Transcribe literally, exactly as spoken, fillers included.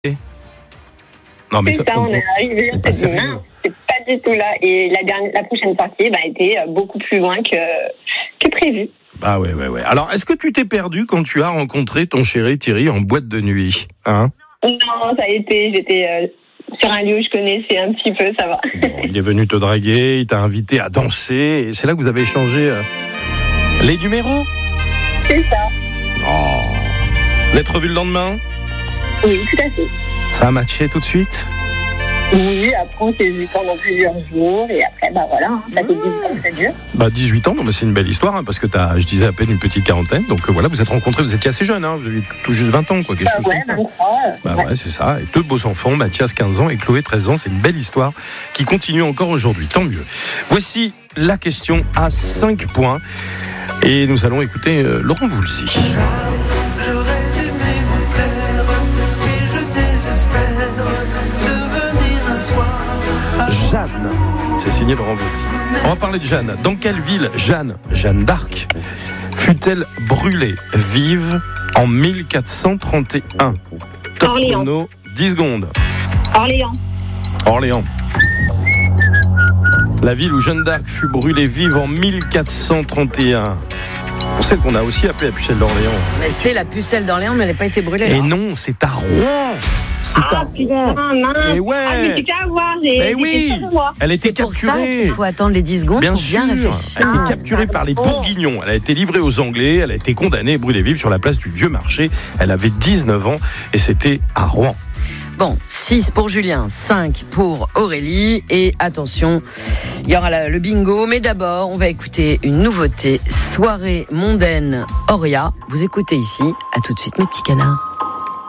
Non, mais c'est ça, ça, on est arrivé, c'est on pas s'est dit, sérieux. mince, c'est pas du tout là. Et la, dernière, la prochaine sortie bah, était beaucoup plus loin que, que prévu. Ah ouais, ouais, ouais. Alors, est-ce que tu t'es perdu quand tu as rencontré ton chéri Thierry en boîte de nuit, hein? Non, ça a été, j'étais euh, sur un lieu où je connaissais un petit peu, ça va. Bon, il est venu te draguer, il t'a invité à danser, et c'est là que vous avez échangé euh, les numéros? C'est ça. Oh. Vous êtes revus le lendemain? Oui, tout à fait. Ça a matché tout de suite? Oui, après on s'est vu pendant plusieurs jours et après, bah voilà, hein, ça fait dix-huit ans que ça dure. Bah dix-huit ans, non, mais c'est une belle histoire, hein, parce que t'as, je disais, à peine une petite quarantaine, donc euh, voilà, vous êtes rencontrés, vous étiez assez jeune, hein, vous avez tout juste vingt ans, quoi, quelque Bah chose ouais, comme ça. vingt-trois. Bah ouais. ouais, c'est ça. Et deux beaux enfants, Mathias quinze ans et Chloé treize ans. C'est une belle histoire qui continue encore aujourd'hui. Tant mieux. Voici la question à cinq points. Et nous allons écouter euh, Laurent Voulzy. J'aurais aimé vous plaire, et je désespère devenir un soir. Jeanne. C'est signé Laurent Voulzy. On va parler de Jeanne. Dans quelle ville Jeanne, Jeanne d'Arc, fut-elle brûlée vive en mille quatre cent trente et un? Top Orléans. chrono, dix secondes. Orléans. Orléans. La ville où Jeanne d'Arc fut brûlée vive en mille quatre cent trente et un. On sait qu'on a aussi appelé la pucelle d'Orléans. Mais c'est la pucelle d'Orléans, mais elle n'a pas été brûlée. Et là. non, c'est à Rouen. C'est à Ah Rouen. putain, mince. Et ouais. Ah, mais c'est qu'à voir, j'ai Mais j'étais oui, sûre de moi. elle a été C'est pour ça capturée. qu'il faut attendre les dix secondes Bien pour bien sûr, réfléchir. elle a été capturée par les Bourguignons. Elle a été livrée aux Anglais. Elle a été condamnée et brûlée vive sur la place du Vieux Marché. Elle avait dix-neuf ans et c'était à Rouen. Bon, six pour Julien, cinq pour Aurélie. Et attention, il y aura la- le bingo. Mais d'abord, on va écouter une nouveauté. Soirée mondaine Auria. Vous écoutez ici. À tout de suite, mes petits canards.